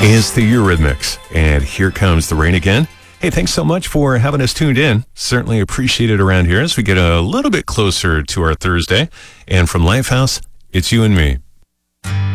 It's the Eurythmics, and here comes the rain again. Hey, thanks so much for having us tuned in. Certainly appreciate it around here as we get a little bit closer to our Thursday. And from Lifehouse, it's you and me.